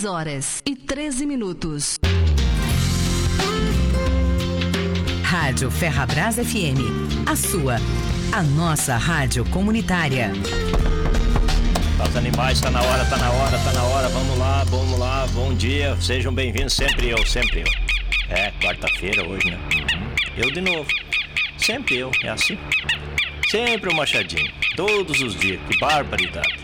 6h13. Rádio Ferrabras FM, a nossa rádio comunitária. Os animais, tá na hora, vamos lá, bom dia, sejam bem-vindos, sempre eu. É, quarta-feira hoje, né? Eu de novo, sempre eu, é assim. Sempre o Machadinho, todos os dias, que barbaridade.